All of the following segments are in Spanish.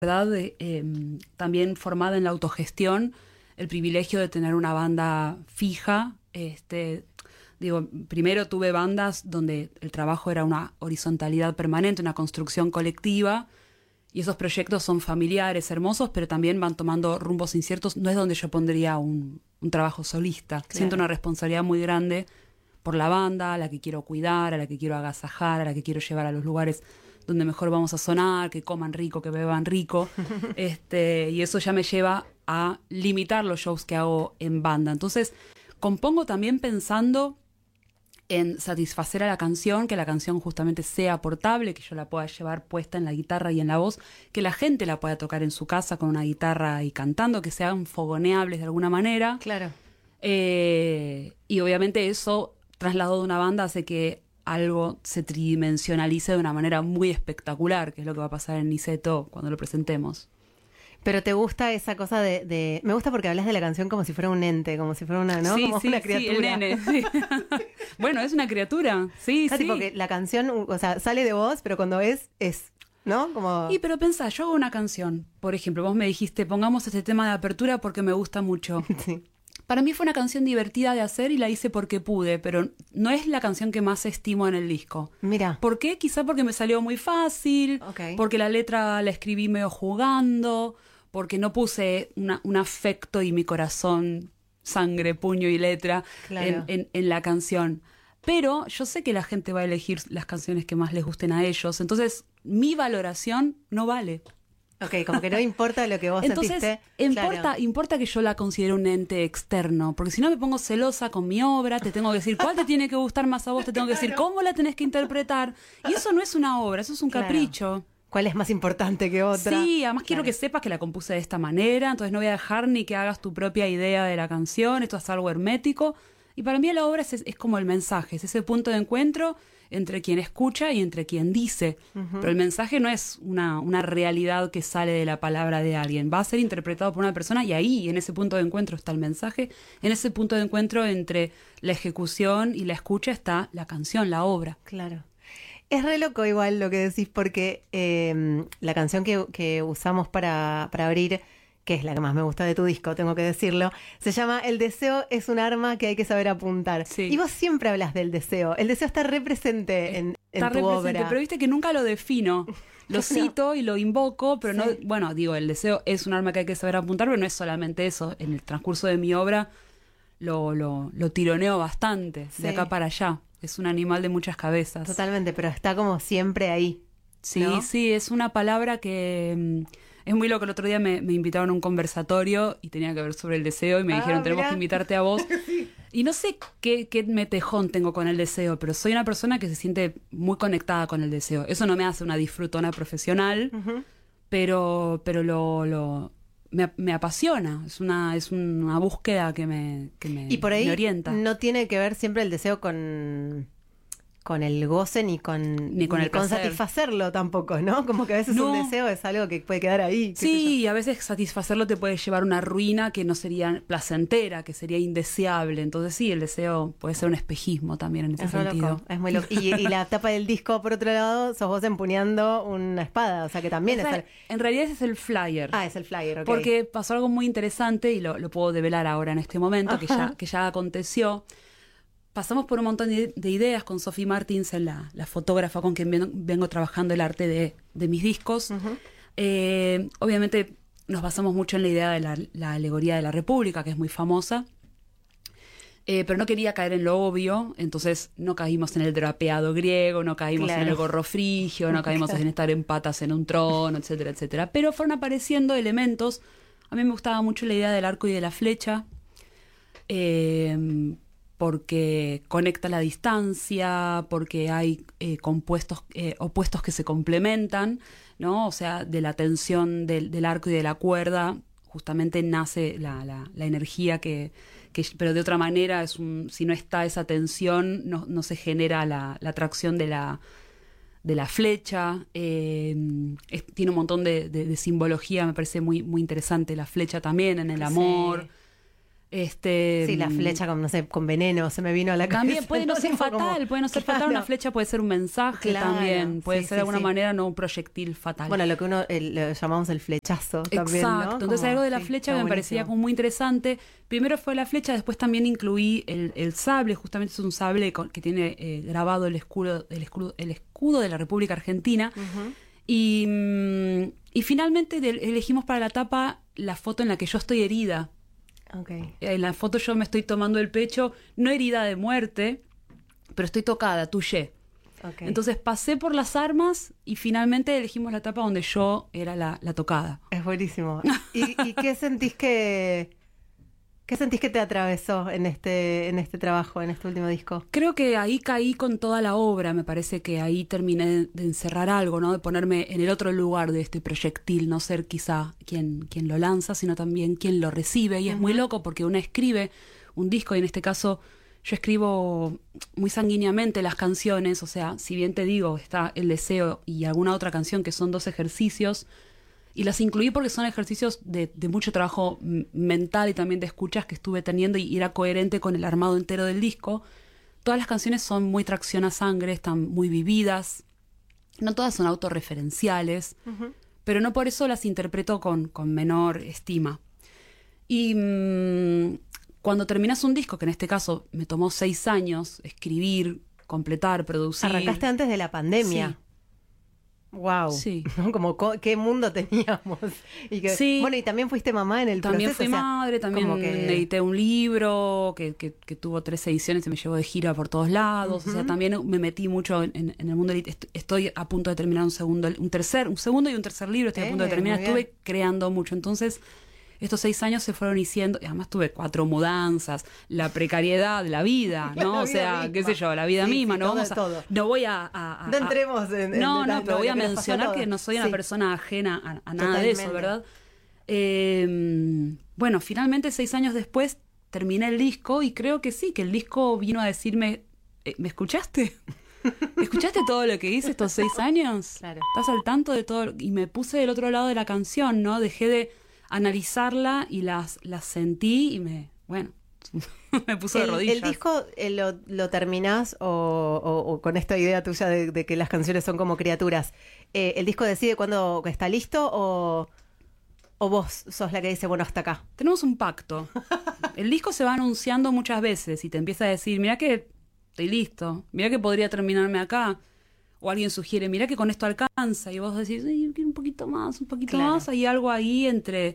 verdad, también formada en la autogestión, el privilegio de tener una banda fija. Primero tuve bandas donde el trabajo era una horizontalidad permanente, una construcción colectiva, y esos proyectos son familiares, hermosos, pero también van tomando rumbos inciertos. No es donde yo pondría un trabajo solista. Claro. Siento una responsabilidad muy grande por la banda, a la que quiero cuidar, a la que quiero agasajar, a la que quiero llevar a los lugares donde mejor vamos a sonar, que coman rico, que beban rico. Y eso ya me lleva a limitar los shows que hago en banda. Entonces, compongo también pensando en satisfacer a la canción, que la canción justamente sea portable, que yo la pueda llevar puesta en la guitarra y en la voz, que la gente la pueda tocar en su casa con una guitarra y cantando, que sean fogoneables de alguna manera. Claro. Y obviamente eso, trasladado de una banda, hace que algo se tridimensionalice de una manera muy espectacular, que es lo que va a pasar en Niceto cuando lo presentemos. Pero te gusta esa cosa de... Me gusta porque hablas de la canción como si fuera un ente, como si fuera una, ¿no? Sí, como sí, una criatura. Sí, el nene, sí. Bueno, es una criatura, sí, Casi sí. porque la canción, o sea, sale de vos, pero cuando es, ¿no? Como... Y pero pensá, yo hago una canción, por ejemplo, vos me dijiste, pongamos este tema de apertura porque me gusta mucho. Sí. Para mí fue una canción divertida de hacer y la hice porque pude, pero no es la canción que más estimo en el disco. Mira. ¿Por qué? Quizá porque me salió muy fácil, Okay. porque la letra la escribí medio jugando, porque no puse un afecto y mi corazón, sangre, puño y letra Claro. en la canción. Pero yo sé que la gente va a elegir las canciones que más les gusten a ellos, entonces mi valoración no vale. Ok, como que no importa lo que vos Entonces, sentiste. importa que yo la considere un ente externo, porque si no me pongo celosa con mi obra, te tengo que decir cuál te tiene que gustar más a vos, te tengo que decir cómo la tenés que interpretar. Y eso no es una obra, eso es un capricho. ¿Cuál es más importante que otra? Sí, además quiero que sepas que la compuse de esta manera, entonces no voy a dejar ni que hagas tu propia idea de la canción, esto es algo hermético. Y para mí la obra es como el mensaje, es ese punto de encuentro entre quien escucha y entre quien dice. Pero el mensaje no es una realidad que sale de la palabra de alguien. Va a ser interpretado por una persona y ahí, en ese punto de encuentro, está el mensaje. En ese punto de encuentro entre la ejecución y la escucha está la canción, la obra. Claro. Es re loco igual lo que decís porque la canción que usamos para abrir, que es la que más me gusta de tu disco, tengo que decirlo, se llama El deseo es un arma que hay que saber apuntar. Sí. Y vos siempre hablas del deseo. El deseo está re presente en tu obra. Pero viste que nunca lo defino. Lo cito y lo invoco, pero no, bueno, digo, el deseo es un arma que hay que saber apuntar, pero no es solamente eso. En el transcurso de mi obra lo tironeo bastante, de acá para allá. Es un animal de muchas cabezas. Totalmente, pero está como siempre ahí. Sí, ¿no? sí, es una palabra que es muy loco. El otro día me invitaron a un conversatorio y tenía que ver sobre el deseo y me dijeron, tenemos que invitarte a vos. Sí. Y no sé qué metejón tengo con el deseo, pero soy una persona que se siente muy conectada con el deseo. Eso no me hace una disfrutona profesional, pero me apasiona. Es una búsqueda que me y por ahí me orienta. No tiene que ver siempre el deseo con el goce ni con el con satisfacerlo tampoco, ¿no? Como que a veces un deseo es algo que puede quedar ahí. Sí, y a veces satisfacerlo te puede llevar a una ruina que no sería placentera, que sería indeseable. Entonces sí, el deseo puede ser un espejismo también en ese sentido. Loco, es muy loco. Y la tapa del disco, por otro lado, sos vos empuñando una espada, o sea que también En realidad ese es el flyer. Ah, es el flyer, ok. Porque pasó algo muy interesante y lo puedo develar ahora en este momento, que ya aconteció. Pasamos por un montón de ideas con Sophie Martins, la fotógrafa con quien vengo trabajando el arte de mis discos. Obviamente nos basamos mucho en la idea de la alegoría de la República, que es muy famosa. Pero no quería caer en lo obvio, entonces no caímos en el drapeado griego, no caímos en el gorro frigio, no caímos en estar en patas en un trono, etcétera, etcétera. Pero fueron apareciendo elementos. A mí me gustaba mucho la idea del arco y de la flecha, porque conecta la distancia, porque hay compuestos opuestos que se complementan, ¿no? O sea, de la tensión del arco y de la cuerda justamente nace la energía que pero de otra manera si no está esa tensión no se genera la atracción de la flecha. Tiene un montón de simbología, me parece muy, muy interesante la flecha también en el amor. Sí, la flecha con, no sé, con veneno se me vino a la cabeza. También puede no ser fatal, puede no ser fatal. Una flecha puede ser un mensaje también. Puede ser de alguna manera no un proyectil fatal. Bueno, lo que lo llamamos el flechazo también, ¿no? Exacto. Entonces algo de la flecha que me parecía como muy interesante. Primero fue la flecha, después también incluí el sable. Justamente es un sable que tiene grabado el escudo de la República Argentina. Y finalmente elegimos para la tapa la foto en la que yo estoy herida. Okay. En la foto yo me estoy tomando el pecho, no herida de muerte, pero estoy tocada, touché. Okay. Entonces pasé por las armas y finalmente elegimos la etapa donde yo era la tocada. Es buenísimo. ¿Y qué sentís que te atravesó en este trabajo, en este último disco? Creo que ahí caí con toda la obra, me parece que ahí terminé de encerrar algo, ¿no? De ponerme en el otro lugar de este proyectil, no ser quizá quien lo lanza, sino también quien lo recibe. Y es muy loco porque uno escribe un disco, y en este caso yo escribo muy sanguíneamente las canciones, o sea, si bien te digo, está El Deseo y alguna otra canción que son 2 ejercicios, y las incluí porque son ejercicios de mucho trabajo mental y también de escuchas que estuve teniendo, y era coherente con el armado entero del disco. Todas las canciones son muy tracción a sangre, están muy vividas. No todas son autorreferenciales, pero no por eso las interpreto con menor estima. Y cuando terminas un disco, que en este caso me tomó 6 años escribir, completar, producir... Arrancaste antes de la pandemia. Sí. Wow. Sí. Como qué mundo teníamos. Sí. Bueno, y también fuiste mamá en el también proceso. También fui madre, también edité un libro que tuvo 3 ediciones y me llevó de gira por todos lados. O sea, también me metí mucho en el mundo. Estoy a punto de terminar un segundo y un tercer libro. Estoy a punto de terminar. Estuve creando mucho. Entonces, estos 6 años se fueron diciendo, y además tuve 4 mudanzas, la precariedad de la vida, ¿no? O sea, misma. Qué sé yo, la vida misma, ¿no? No voy a no entremos en no, pero voy a mencionar que no soy una persona ajena a nada de eso, ¿verdad? Bueno, finalmente 6 años después terminé el disco, y creo que sí, que el disco vino a decirme, ¿me escuchaste? ¿Escuchaste todo lo que hice estos 6 años? Claro. ¿Estás al tanto de todo? Y me puse del otro lado de la canción, ¿no? Dejé de analizarla y las sentí y me puso de rodillas. ¿El disco lo terminás o con esta idea tuya de que las canciones son como criaturas? ¿El disco decide cuándo está listo o vos sos la que dice, bueno, hasta acá? Tenemos un pacto. El disco se va anunciando muchas veces y te empieza a decir, mira que estoy listo, mira que podría terminarme acá. O alguien sugiere, mira que con esto alcanza. Y vos decís, yo quiero un poquito más. Hay algo ahí entre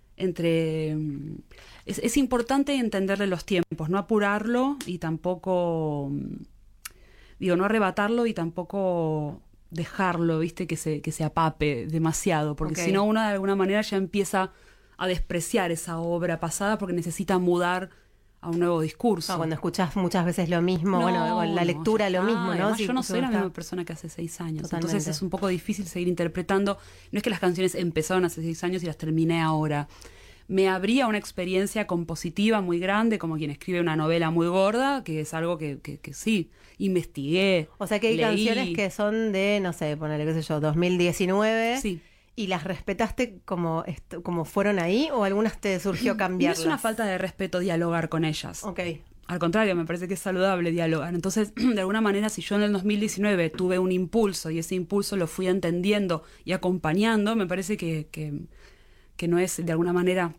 es importante entenderle los tiempos, no apurarlo y tampoco, no arrebatarlo y tampoco dejarlo, ¿viste? Que se apape demasiado. Porque si no, uno de alguna manera ya empieza a despreciar esa obra pasada porque necesita mudar a un nuevo discurso. No, cuando escuchás muchas veces lo mismo, con la lectura lo mismo, ¿no? Yo no soy la misma persona que hace 6 años. Totalmente. Entonces es un poco difícil seguir interpretando. No es que las canciones empezaron hace 6 años y las terminé ahora. Me abría una experiencia compositiva muy grande, como quien escribe una novela muy gorda, que es algo que sí, investigué. O sea que hay leí. canciones que son de, no sé, ponele, qué sé yo, 2019. Sí. ¿Y las respetaste como fueron ahí o algunas te surgió cambiarlas? No es una falta de respeto dialogar con ellas. Ok. Al contrario, me parece que es saludable dialogar. Entonces, de alguna manera, si yo en el 2019 tuve un impulso y ese impulso lo fui entendiendo y acompañando, me parece que no es de alguna manera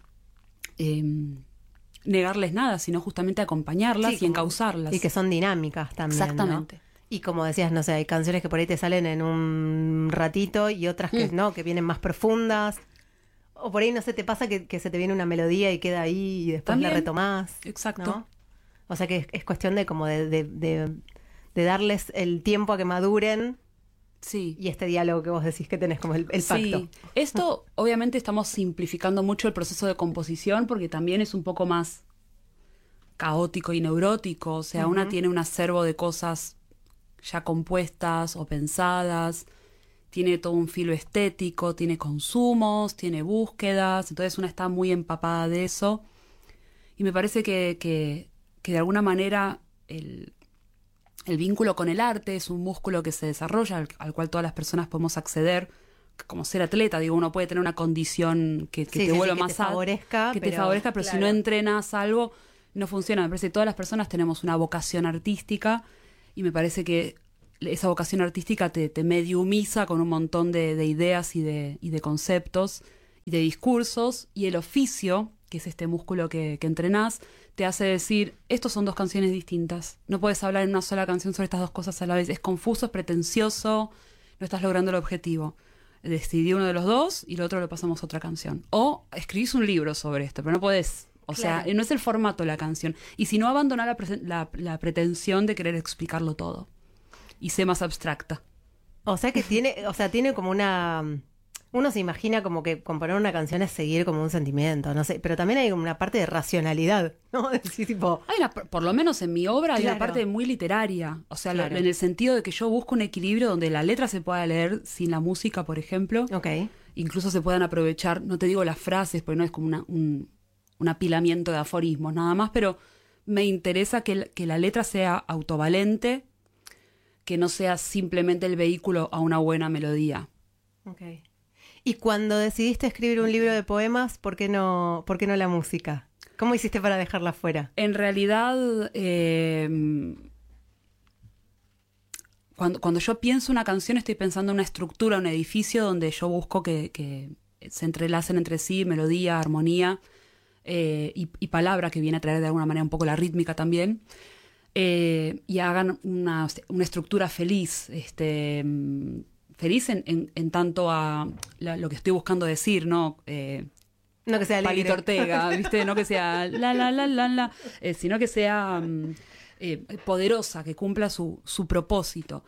negarles nada, sino justamente acompañarlas y encauzarlas. Y que son dinámicas también. Exactamente. ¿no? Y como decías, no sé, hay canciones que por ahí te salen en un ratito y otras que no, que vienen más profundas. O por ahí, no sé, te pasa que se te viene una melodía y queda ahí y después también la retomás. Exacto. ¿no? O sea que es cuestión de como de darles el tiempo a que maduren. Sí. Y este diálogo que vos decís que tenés como el pacto. Sí. Esto, obviamente, estamos simplificando mucho el proceso de composición porque también es un poco más caótico y neurótico. O sea, una tiene un acervo de cosas ya compuestas o pensadas, tiene todo un filo estético, tiene consumos, tiene búsquedas, entonces una está muy empapada de eso. Y me parece que de alguna manera el vínculo con el arte es un músculo que se desarrolla, al cual todas las personas podemos acceder como ser atleta, digo, uno puede tener una condición que te vuelva más favorezca, que te favorezca, pero si no entrenas algo, no funciona. Me parece que todas las personas tenemos una vocación artística y me parece que esa vocación artística te mediumiza con un montón de ideas y de conceptos y de discursos, y el oficio, que es este músculo que entrenás, te hace decir, estos son dos canciones distintas. No puedes hablar en una sola canción sobre estas dos cosas a la vez. Es confuso, es pretencioso, no estás logrando el objetivo. Decidí uno de los dos y el otro lo pasamos a otra canción. O escribís un libro sobre esto, pero no podés. O sea, no es el formato de la canción. Y si no, abandonar la pretensión de querer explicarlo todo. Y sé más abstracta. O sea que tiene como una... Uno se imagina como que componer una canción es seguir como un sentimiento, no sé, pero también hay como una parte de racionalidad, ¿no? Decir, tipo... por lo menos en mi obra hay una parte muy literaria, o sea, en el sentido de que yo busco un equilibrio donde la letra se pueda leer sin la música, por ejemplo. Okay. Incluso se puedan aprovechar, no te digo las frases, porque no es como un apilamiento de aforismos nada más, pero me interesa que la letra sea autovalente, que no sea simplemente el vehículo a una buena melodía. Okay. Y cuando decidiste escribir un libro de poemas, ¿por qué no la música? ¿Cómo hiciste para dejarla fuera? En realidad, cuando yo pienso una canción, estoy pensando en una estructura, un edificio donde yo busco que se entrelacen entre sí melodía, armonía y palabra, que viene a traer de alguna manera un poco la rítmica también, y hagan una estructura feliz, feliz en tanto a lo que estoy buscando decir, ¿no? No que sea alegre. Palito Ortega, ¿viste? No que sea la, sino que sea poderosa, que cumpla su propósito.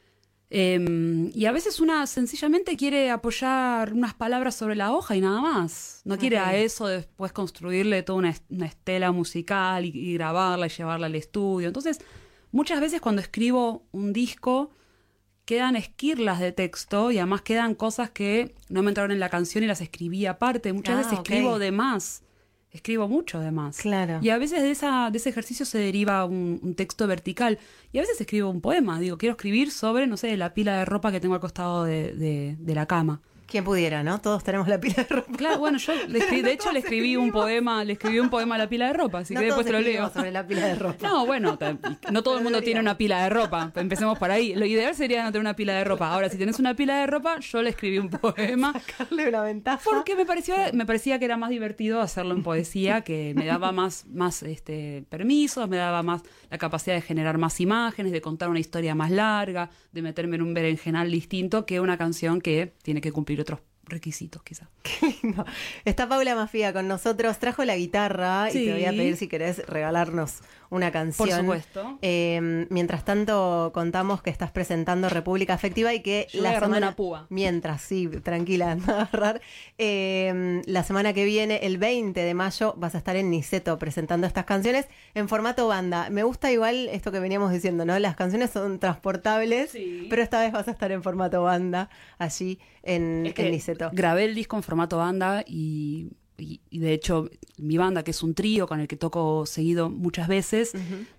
Y a veces una sencillamente quiere apoyar unas palabras sobre la hoja y nada más. No quiere a eso después construirle toda una estela musical y grabarla y llevarla al estudio. Entonces, muchas veces cuando escribo un disco, quedan esquirlas de texto y además quedan cosas que no me entraron en la canción y las escribí aparte. Muchas veces escribo de más, escribo mucho de más. Claro. Y a veces de ese ejercicio se deriva un texto vertical. Y a veces escribo un poema. Digo, quiero escribir sobre, no sé, la pila de ropa que tengo al costado de la cama. Quien pudiera, ¿no? Todos tenemos la pila de ropa. Claro, bueno, yo de hecho le escribí un poema a la pila de ropa, así que después te lo leo. Sobre la pila de ropa. No, bueno, no todo el mundo tiene una pila de ropa. Empecemos por ahí. Lo ideal sería no tener una pila de ropa. Ahora, si tenés una pila de ropa, yo le escribí un poema. Sacarle una ventaja. Porque me parecía que era más divertido hacerlo en poesía, que me daba más permisos, me daba más la capacidad de generar más imágenes, de contar una historia más larga, de meterme en un berenjenal distinto que una canción que tiene que cumplir otros requisitos, quizás. Qué lindo. Está Paula Maffia con nosotros, trajo la guitarra y te voy a pedir si querés regalarnos una canción. Por supuesto. Mientras tanto, contamos que estás presentando República Afectiva y que yo la semana una púa. Mientras, sí, tranquila, anda a agarrar. La semana que viene, el 20 de mayo, vas a estar en Niceto presentando estas canciones en formato banda. Me gusta igual esto que veníamos diciendo, ¿no? Las canciones son transportables, pero esta vez vas a estar en formato banda allí en Niceto. Grabé el disco en formato banda y de hecho mi banda, que es un trío con el que toco seguido muchas veces,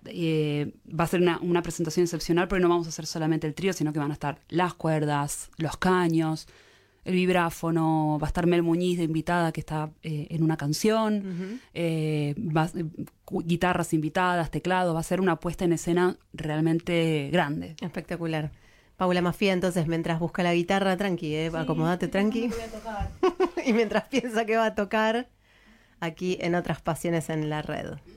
va a ser una presentación excepcional, pero no vamos a hacer solamente el trío, sino que van a estar las cuerdas, los caños, el vibráfono, va a estar Mel Muñiz de invitada, que está en una canción, guitarras invitadas, teclados, va a ser una puesta en escena realmente grande. Espectacular. Paula Maffia, entonces, mientras busca la guitarra, tranqui, acomodate tranqui. Voy a tocar. Y mientras piensa que va a tocar, aquí en Otras Pasiones en la Red.